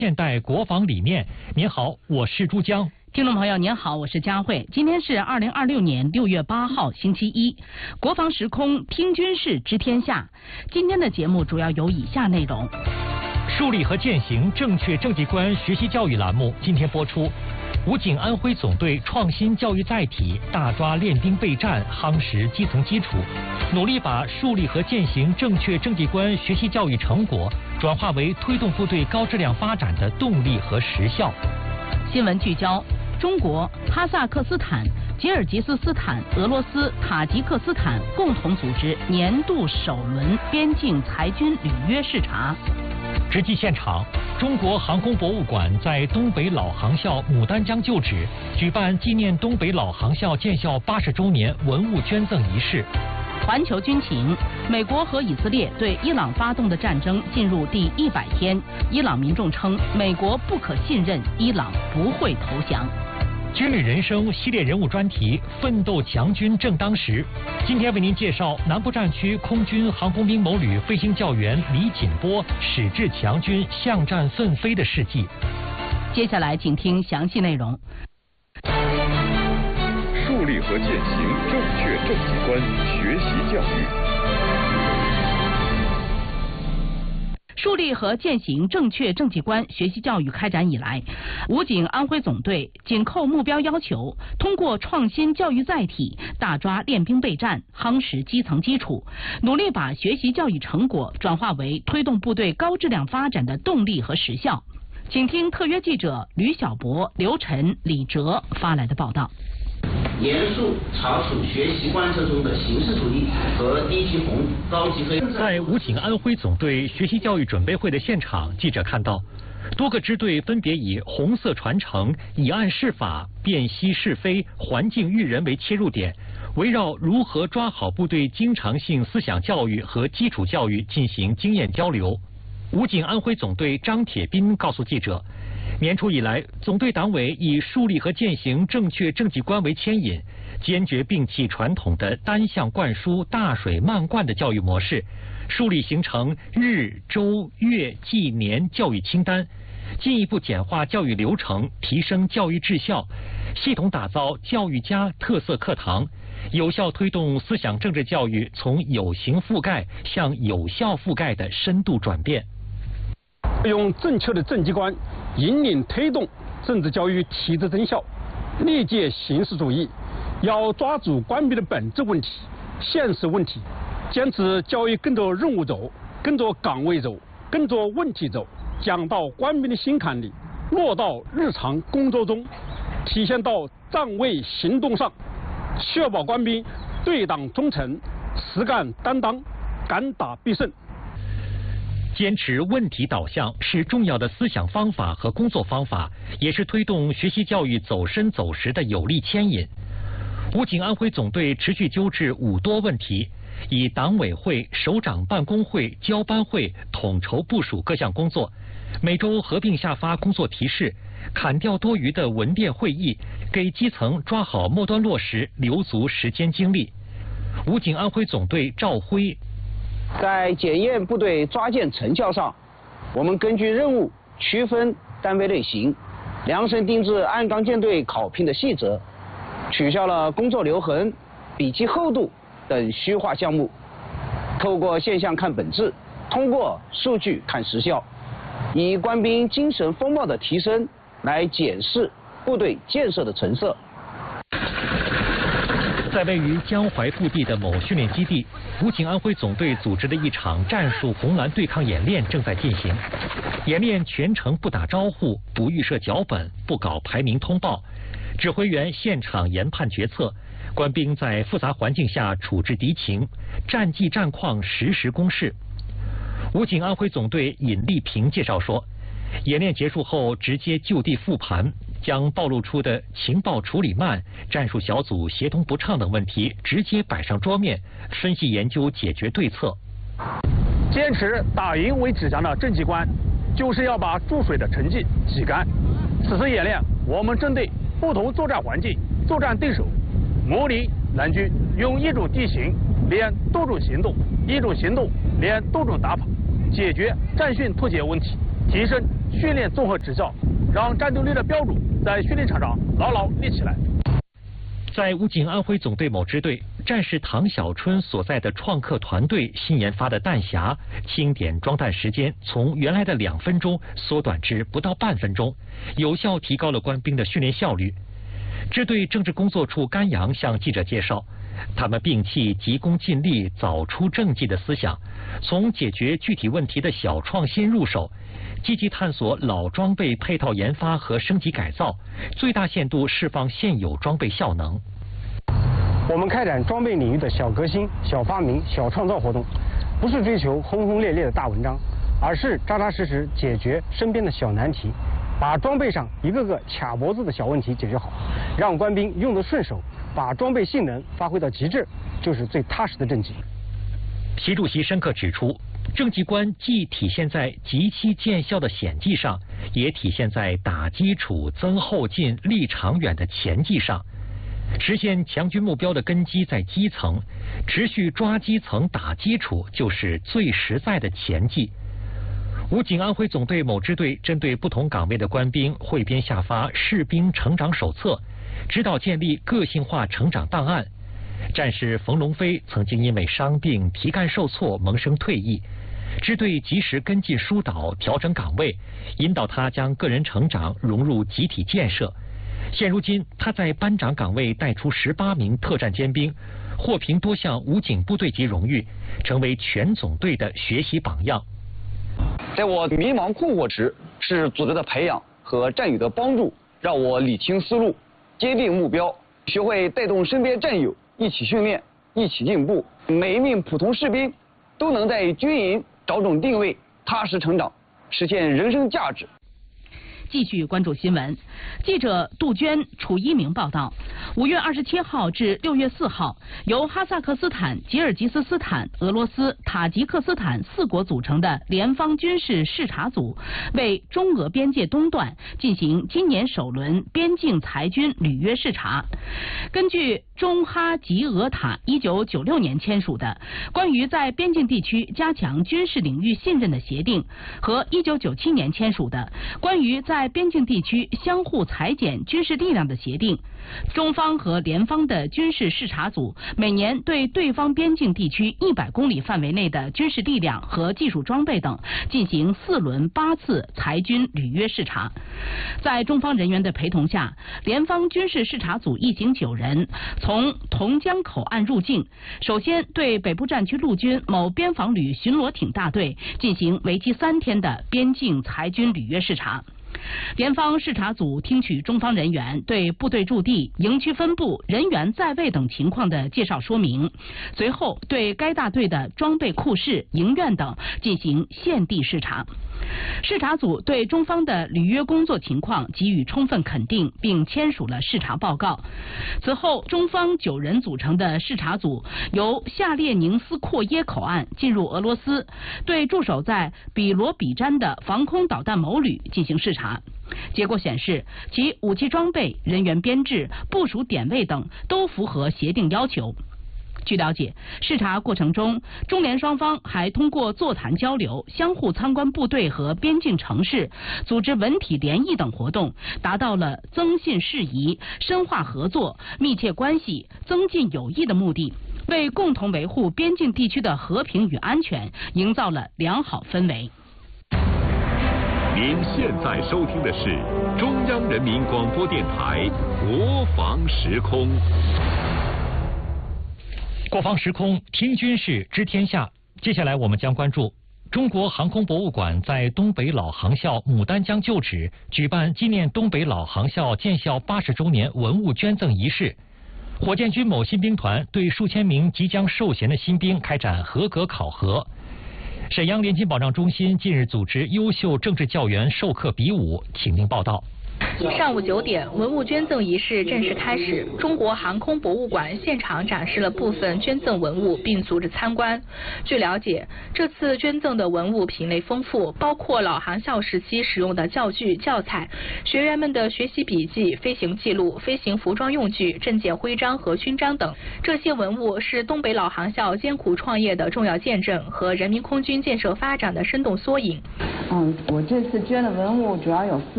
现代国防理念。您好，我是朱江。 听众朋友您好，我是佳慧。今天是2026年6月8号星期一，国防时空听军事知天下。今天的节目主要有以下内容： 树立和践行正确政绩观学习教育栏目今天播出。武警安徽总队创新教育载体，大抓练兵备战，夯实基层基础，努力把树立和践行正确政绩观学习教育成果转化为推动部队高质量发展的动力和实效。 新闻聚焦：中国、哈萨克斯坦、吉尔吉斯斯坦、俄罗斯、塔吉克斯坦共同组织年度首轮边境裁军履约视察。 直击现场，中国航空博物馆在东北老航校牡丹江旧址举办纪念东北老航校建校80周年文物捐赠仪式。 环球军情：美国和以色列对伊朗发动的战争进入第100天，伊朗民众称美国不可信任，伊朗不会投降。 军旅人生系列人物专题，奋斗强军正当时。今天为您介绍南部战区空军航空兵某旅飞行教员李锦波矢志强军向战奋飞的事迹。 接下来请听详细内容。 树立和践行正确政绩观学习教育。 树立和践行正确政绩观学习教育开展以来，武警安徽总队紧扣目标要求，通过创新教育载体，大抓练兵备战，夯实基层基础，努力把学习教育成果转化为推动部队高质量发展的动力和实效。请听特约记者吕小博、刘晨、李哲发来的报道。 严肃查处学习观测中的形式主义和低级红、高级黑。 在武警安徽总队学习教育准备会的现场，记者看到多个支队分别以红色传承、以案释法、辨析是非、环境育人为切入点，围绕如何抓好部队经常性思想教育和基础教育进行经验交流。武警安徽总队张铁斌告诉记者，年初以来，总队党委以树立和践行正确政绩观为牵引，坚决摒弃传统的单向灌输、大水漫灌的教育模式，树立形成日、周、月、季、年教育清单，进一步简化教育流程，提升教育质效，系统打造教育家特色课堂，有效推动思想政治教育从有形覆盖向有效覆盖的深度转变。 用正确的政绩观引领推动政治教育提质增效，力戒形式主义，要抓住官兵的本质问题、现实问题，坚持教育跟着任务走，跟着岗位走，跟着问题走，讲到官兵的心坎里，落到日常工作中，体现到站位行动上，确保官兵对党忠诚、实干担当、敢打必胜。 坚持问题导向是重要的思想方法和工作方法，也是推动学习教育走深走实的有力牵引。武警安徽总队持续纠治5多问题，以党委会、首长办公会、交班会统筹部署各项工作，每周合并下发工作提示，砍掉多余的文电会议，给基层抓好末端落实留足时间精力。武警安徽总队赵辉， 在检验部队抓践成效上，我们根据任务区分单位类型，量身定制鞍钢舰队考评的细则，取消了工作留痕、笔记厚度等虚化项目，透过现象看本质，通过数据看实效，以官兵精神风貌的提升来检视部队建设的成色。 在位于江淮腹地的某训练基地，武警安徽总队组织的一场战术红蓝对抗演练正在进行。演练全程不打招呼，不预设脚本，不搞排名通报，指挥员现场研判决策，官兵在复杂环境下处置敌情，战绩战况实时公示。武警安徽总队尹立平介绍说，演练结束后直接就地复盘，将暴露出的情报处理慢、战术小组协同不畅等问题直接摆上桌面，分析研究解决对策。 坚持打赢为指向的政绩观，就是要把注水的成绩挤干。此次演练，我们针对不同作战环境、作战对手，模拟南军用一种地形练多种行动，一种行动练多种打法，解决战训脱节问题，提升训练综合指教，让战斗力的标准在训练场上牢牢立起来。 在武警安徽总队某支队，战士唐小春所在的创客团队新研发的弹匣清点装弹时间从原来的2分钟缩短至不到半分钟，有效提高了官兵的训练效率。支队政治工作处甘阳向记者介绍，他们摒弃急功近利、早出政绩的思想，从解决具体问题的小创新入手，积极探索老装备配套研发和升级改造，最大限度释放现有装备效能。 我们开展装备领域的小革新、小发明、小创造活动，不是追求轰轰烈烈的大文章，而是扎扎实实解决身边的小难题，把装备上一个个卡脖子的小问题解决好，让官兵用得顺手，把装备性能发挥到极致，就是最踏实的政绩。 习主席深刻指出，政绩观既体现在极其见效的显绩上，也体现在打基础、增后劲、立长远的前绩上。实现强军目标的根基在基层，持续抓基层、打基础就是最实在的前绩。武警安徽总队某支队针对不同岗位的官兵汇编下发士兵成长手册，指导建立个性化成长档案。战士冯龙飞曾经因为伤病、皮干受挫萌生退役，支队及时跟进疏导，调整岗位，引导他将个人成长融入集体建设。现如今，他在班长岗位带出18名特战尖兵，获评多项武警部队级荣誉，成为全总队的学习榜样。 在我迷茫困惑时，是组织的培养和战友的帮助，让我理清思路，坚定目标，学会带动身边战友一起训练，一起进步。每一名普通士兵都能在军营找准定位，踏实成长，实现人生价值。 继续关注新闻，记者杜鹃、楚一鸣报道：5月27号至6月4号，由哈萨克斯坦、吉尔吉斯斯坦、俄罗斯、塔吉克斯坦4国组成的联方军事视察组，为中俄边界东段进行今年首轮边境裁军履约视察。根据中哈吉俄塔1996年签署的关于在边境地区加强军事领域信任的协定和1997年签署的关于在边境地区相互裁减军事力量的协定，中方和联方的军事视察组每年对对方边境地区100公里范围内的军事力量和技术装备等进行4轮8次裁军履约视察。在中方人员的陪同下，联方军事视察组一行9人从同江口岸入境，首先对北部战区陆军某边防旅巡逻艇大队进行为期3天的边境裁军履约视察。联方视察组听取中方人员对部队驻地、营区分布、人员在位等情况的介绍说明，随后对该大队的装备库室、营院等进行现地视察。视察组对中方的履约工作情况给予充分肯定，并签署了视察报告。此后，中方9人组成的视察组由夏列宁斯阔耶口岸进入俄罗斯，对驻守在比罗比詹的防空导弹某旅进行视察。结果显示，其武器装备、人员编制、部署点位等都符合协定要求。据了解，视察过程中，中联双方还通过座谈交流、相互参观部队和边境城市、组织文体联谊等活动，达到了增信事宜、深化合作、密切关系、增进友谊的目的，为共同维护边境地区的和平与安全营造了良好氛围。 您现在收听的是中央人民广播电台国防时空。 国防时空，听军事知天下。接下来我们将关注中国航空博物馆在东北老航校牡丹江旧址举办纪念东北老航校建校80周年文物捐赠仪式。火箭军某新兵团对数千名即将授衔的新兵开展合格考核。沈阳联勤保障中心近日组织优秀政治教员授课比武，请听报道。 上午9点，文物捐赠仪式正式开始。中国航空博物馆现场展示了部分捐赠文物，并组织参观。据了解，这次捐赠的文物品类丰富，包括老航校时期使用的教具、教材、学员们的学习笔记、飞行记录、飞行服装用具、证件徽章和勋章等。这些文物是东北老航校艰苦创业的重要见证和人民空军建设发展的生动缩影。 我这次捐的文物主要有